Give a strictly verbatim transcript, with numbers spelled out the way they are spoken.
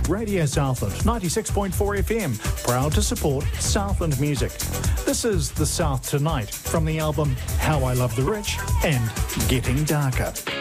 Radio Southland, ninety-six point four F M, proud to support Southland music. This is The South Tonight from the album How I Love the Rich and Getting Darker.